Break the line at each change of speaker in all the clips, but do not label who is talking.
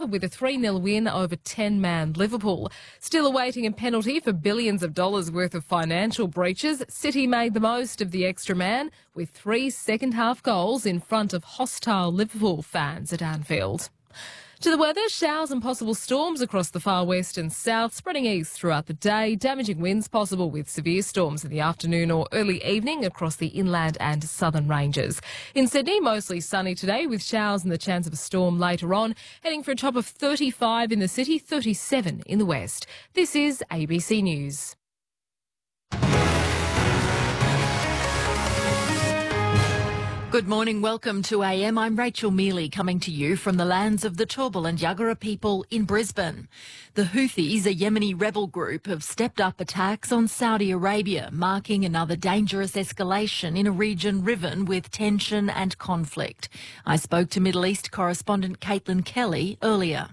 with a 3-0 win over 10-man Liverpool. Still awaiting a penalty for billions of dollars worth of financial breaches, City made the most of the extra man with 3 second-half goals in front of hostile Liverpool fans at Anfield. To the weather, showers and possible storms across the far west and south, spreading east throughout the day. Damaging winds possible with severe storms in the afternoon or early evening across the inland and southern ranges. In Sydney, mostly sunny today with showers and the chance of a storm later on. Heading for a top of 35 in the city, 37 in the west. This is ABC News.
Good morning, welcome to AM. I'm Rachel Mealy coming to you from the lands of the Turrbal and Yagara people in Brisbane. The Houthis, a Yemeni rebel group, have stepped up attacks on Saudi Arabia, marking another dangerous escalation in a region riven with tension and conflict. I spoke to Middle East correspondent Caitlin Kelly earlier.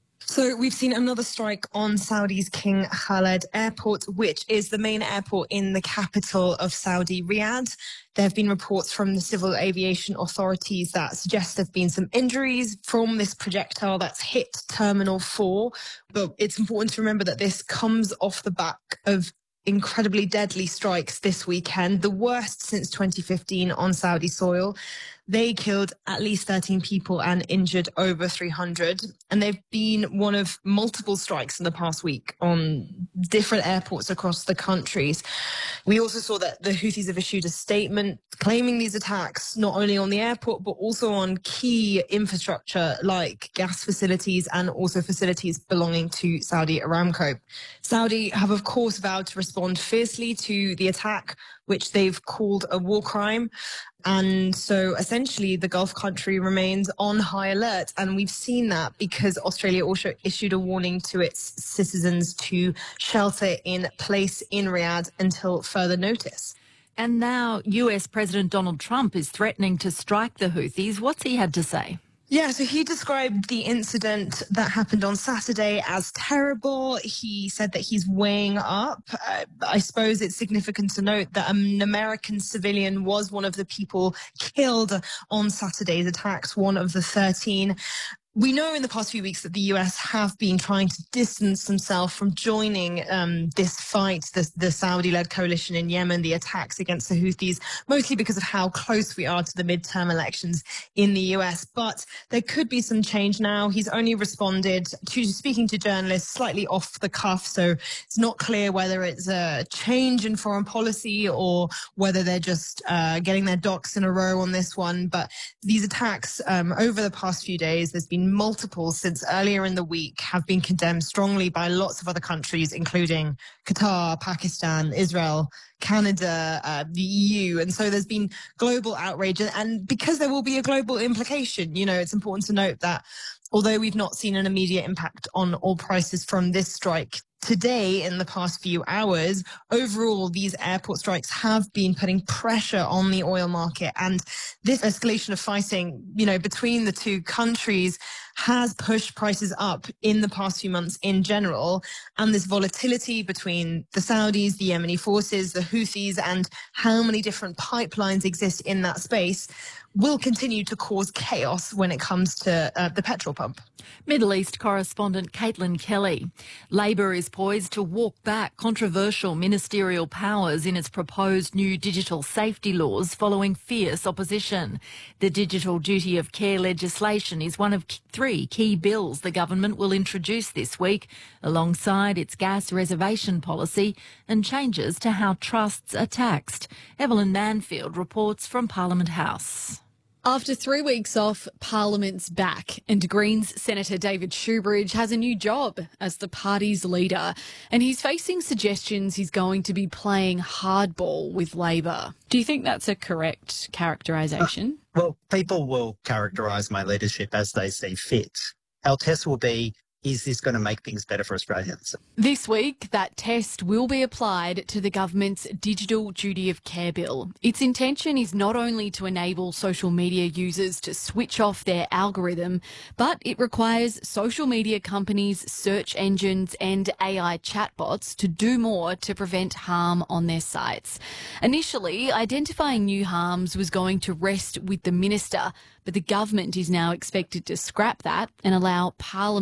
So we've seen another strike on Saudi's King Khaled Airport, which is the main airport in the capital of Saudi, Riyadh. There have been reports from the civil aviation authorities that suggest there have been some injuries from this projectile that's hit Terminal 4. But it's important to remember that this comes off the back of incredibly deadly strikes this weekend, the worst since 2015 on Saudi soil. They killed at least 13 people and injured over 300. And they've been one of multiple strikes in the past week on different airports across the countries. We also saw that the Houthis have issued a statement claiming these attacks not only on the airport, but also on key infrastructure like gas facilities and also facilities belonging to Saudi Aramco. Saudi have, of course, vowed to respond fiercely to the attack, which they've called a war crime. And so essentially the Gulf country remains on high alert. And we've seen that because Australia also issued a warning to its citizens to shelter in place in Riyadh until further notice.
And now US President Donald Trump is threatening to strike the Houthis. What's he had to say?
Yeah, so he described the incident that happened on Saturday as terrible. He said that he's weighing up. I suppose it's significant to note that an American civilian was one of the people killed on Saturday's attacks, one of the 13. We know in the past few weeks that the US have been trying to distance themselves from joining this fight, the Saudi-led coalition in Yemen, the attacks against the Houthis, mostly because of how close we are to the midterm elections in the US. But there could be some change now. He's only responded to speaking to journalists slightly off the cuff, so it's not clear whether it's a change in foreign policy or whether they're just getting their ducks in a row on this one. But these attacks over the past few days, there's been multiple since earlier in the week, have been condemned strongly by lots of other countries, including Qatar, Pakistan, Israel, Canada, the EU. And so there's been global outrage. And because there will be a global implication, it's important to note that although we've not seen an immediate impact on oil prices from this strike today in the past few hours, overall, these airport strikes have been putting pressure on the oil market. And this escalation of fighting, between the two countries has pushed prices up in the past few months in general. And this volatility between the Saudis, the Yemeni forces, the Houthis, and how many different pipelines exist in that space will continue to cause chaos when it comes to the petrol pump.
Middle East correspondent Caitlin Kelly. Labor is poised to walk back controversial ministerial powers in its proposed new digital safety laws following fierce opposition. The digital duty of care legislation is one of 3 key bills the government will introduce this week, alongside its gas reservation policy and changes to how trusts are taxed. Evelyn Manfield reports from Parliament House.
After 3 weeks off, Parliament's back, and Greens Senator David Shoebridge has a new job as the party's leader, and he's facing suggestions he's going to be playing hardball with Labor. Do you think that's a correct characterisation?
Well, people will characterise my leadership as they see fit. Our test will be, is this going to make things better for Australians?
This week, that test will be applied to the government's Digital Duty of Care bill. Its intention is not only to enable social media users to switch off their algorithm, but it requires social media companies, search engines and AI chatbots to do more to prevent harm on their sites. Initially, identifying new harms was going to rest with the minister, but the government is now expected to scrap that and allow Parliament